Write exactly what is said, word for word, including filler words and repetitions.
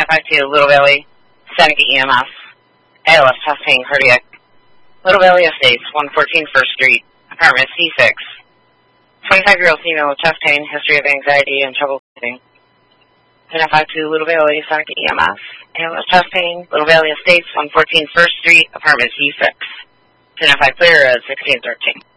ten five two, Little Valley, Seneca E M S, A L S testing, cardiac. Little Valley Estates, one fourteen First Street, apartment C six. twenty-five-year-old female with chest pain, history of anxiety and trouble breathing. ten five two, Little Valley, Seneca E M S, A L S chest pain, Little Valley Estates, one fourteen First Street, apartment C six. ten five clear at sixteen thirteen.